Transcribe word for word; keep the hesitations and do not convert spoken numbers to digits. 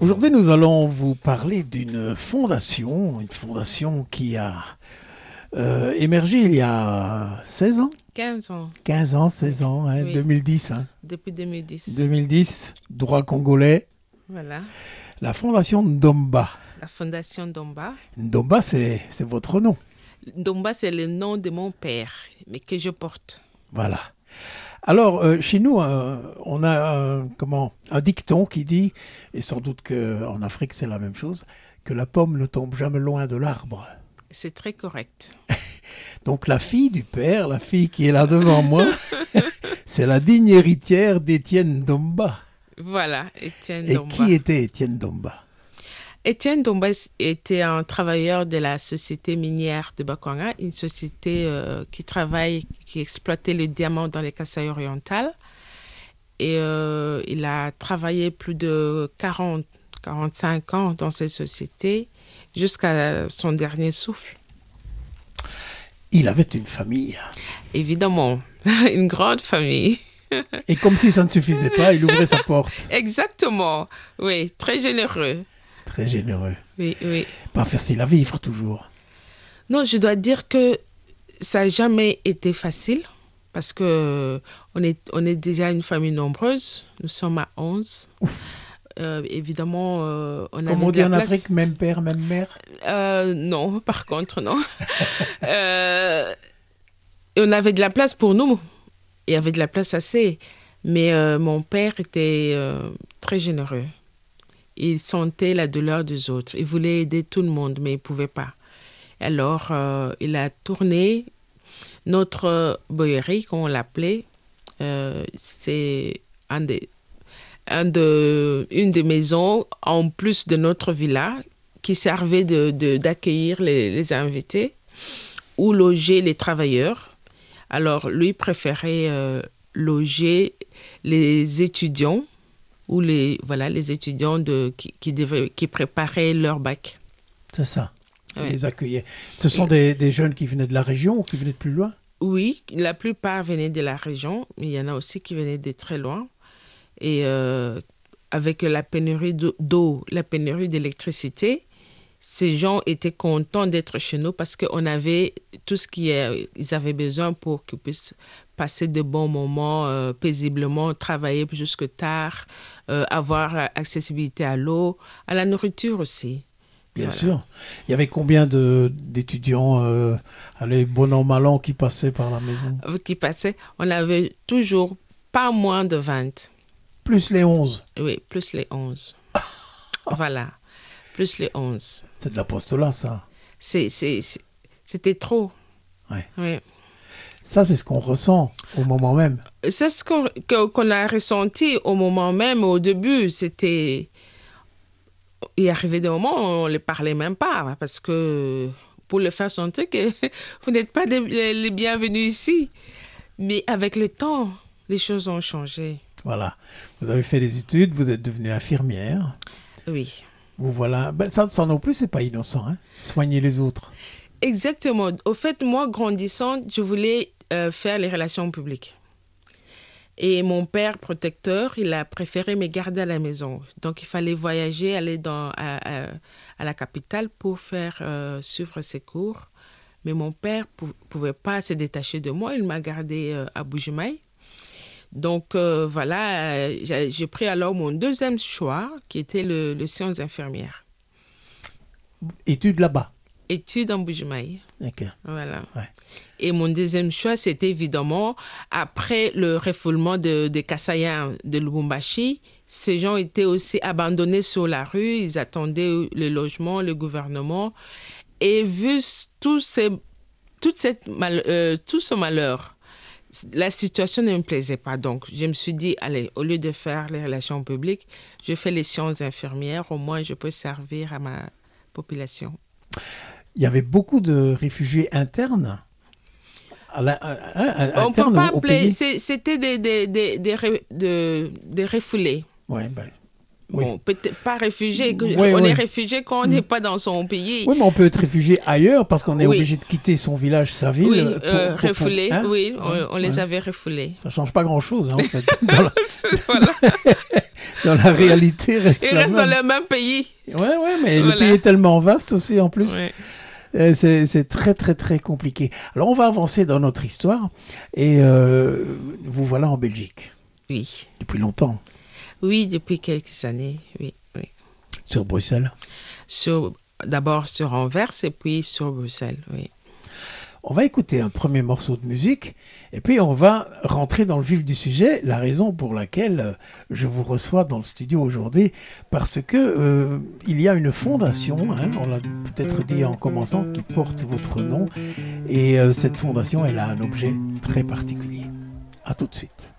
Aujourd'hui, nous allons vous parler d'une fondation, une fondation qui a euh, émergé il y a seize ans. quinze ans. quinze ans, seize ans, hein, Oui. deux mille dix. Hein. Depuis deux mille dix. deux mille dix, droit congolais. Voilà. La fondation Ndomba. La fondation Ndomba. Ndomba, c'est, c'est votre nom. Ndomba, c'est le nom de mon père, mais que je porte. Voilà. Alors, euh, chez nous, euh, on a euh, comment, un dicton qui dit, et sans doute qu'en Afrique c'est la même chose, que la pomme ne tombe jamais loin de l'arbre. C'est très correct. Donc la fille du père, la fille qui est là devant moi, c'est la digne héritière d'Étienne Ndomba. Voilà, Étienne Et Ndomba. qui était Étienne Ndomba? Étienne Ndomba était un travailleur de la société minière de Bakwanga, une société euh, qui travaille, qui exploitait le diamant dans les Kasaï orientales. Et euh, il a travaillé plus de quarante, quarante-cinq ans dans cette société jusqu'à son dernier souffle. Il avait une famille. Évidemment, une grande famille. Et comme si ça ne suffisait pas, il ouvrait sa porte. Exactement, oui, très généreux. Très généreux. Oui, oui. Pas facile à vivre toujours. Non, je dois dire que ça n'a jamais été facile parce que on est, on est déjà une famille nombreuse. Nous sommes à onze. Euh, évidemment, euh, on a Comme on dit en Afrique, même père, même mère? euh, Non, par contre, non. euh, et on avait de la place pour nous. Il y avait de la place assez. Mais euh, mon père était euh, très généreux. Il sentait la douleur des autres. Il voulait aider tout le monde, mais il ne pouvait pas. Alors, euh, il a tourné notre boyerie, comme on l'appelait. Euh, c'est un des, un de, une des maisons, en plus de notre villa, qui servait de, de, d'accueillir les, les invités ou loger les travailleurs. Alors, lui préférait euh, loger les étudiants ou les, voilà, les étudiants de, qui, qui, devaient, qui préparaient leur bac. C'est ça, il ouais. les accueillait. Ce sont des, des jeunes qui venaient de la région ou qui venaient de plus loin? Oui, la plupart venaient de la région, mais il y en a aussi qui venaient de très loin. Et euh, avec la pénurie d'eau, la pénurie d'électricité, ces gens étaient contents d'être chez nous parce qu'on avait tout ce qu'ils avaient besoin pour qu'ils puissent passer de bons moments euh, paisiblement, travailler jusque tard, euh, avoir accessibilité à l'eau, à la nourriture aussi. Bien Voilà. sûr. Il y avait combien de, d'étudiants, euh, allez, bon an, mal an, qui passaient par la maison? Qui passaient, on avait toujours pas moins de vingt. Plus les onze. Oui, plus les onze. Voilà, plus les onze. C'est de l'apostolat, ça. C'est, c'est, c'est, c'était trop. Ouais. Oui. Ça, c'est ce qu'on ressent au moment même. C'est ce qu'on, que, qu'on a ressenti au moment même. Au début, c'était... Il arrivait des moments où on ne les parlait même pas parce que pour le faire sentir que vous n'êtes pas des, les bienvenus ici. Mais avec le temps, les choses ont changé. Voilà. Vous avez fait des études, vous êtes devenue infirmière. Oui. Vous voilà. Ben, ça, ça non plus, c'est pas innocent, hein. Soigner les autres. Exactement. Au fait, moi, grandissante, je voulais euh, faire les relations publiques. Et mon père protecteur, il a préféré me garder à la maison. Donc, il fallait voyager, aller dans, à, à, à la capitale pour faire euh, suivre ses cours. Mais mon père ne pouvait pas se détacher de moi. Il m'a gardé euh, à Bujumaï. Donc, euh, voilà, euh, j'ai, j'ai pris alors mon deuxième choix, qui était le, le sciences infirmières. Études là-bas? Études en Bujumaï. Ok. Voilà. Ouais. Et mon deuxième choix, c'était évidemment, après le refoulement de, des Kasaïens de Lubumbashi, ces gens étaient aussi abandonnés sur la rue, ils attendaient le logement, le gouvernement. Et vu tout, ces, toute cette mal, euh, tout ce malheur, la situation ne me plaisait pas. Donc, je me suis dit, allez, au lieu de faire les relations publiques, je fais les sciences infirmières, au moins je peux servir à ma population. Il y avait beaucoup de réfugiés internes à la, à, à, à, On ne peut pas au appeler, pays. c'est, c'était des, des, des, des, des, des refoulés. Ouais, ben, oui. Bon, peut-être pas réfugiés. Oui, on oui. est réfugié quand on n'est pas dans son pays. Oui, mais on peut être réfugié ailleurs parce qu'on est Oui. obligé de quitter son village, sa ville. Oui, pour, euh, pour, refoulés, pour, hein? oui, on, on les Ouais. avait refoulés. Ça ne change pas grand-chose, hein, en fait. Dans la... voilà. dans la réalité, reste Ils la restent même. dans le même pays. Ouais, ouais, mais Voilà. le pays est tellement vaste aussi en plus. Ouais. Euh, C'est, c'est très, très, très compliqué. Alors, on va avancer dans notre histoire. Et euh, vous voilà en Belgique Oui. depuis longtemps, Oui, depuis quelques années. Oui, oui. sur Bruxelles. Sur, d'abord sur Anvers et puis sur Bruxelles. Oui. On va écouter un premier morceau de musique et puis on va rentrer dans le vif du sujet, la raison pour laquelle euh, je vous reçois dans le studio aujourd'hui, parce que euh, il y a une fondation, hein, on l'a peut-être dit en commençant, qui porte votre nom et euh, cette fondation, elle a un objet très particulier. À tout de suite.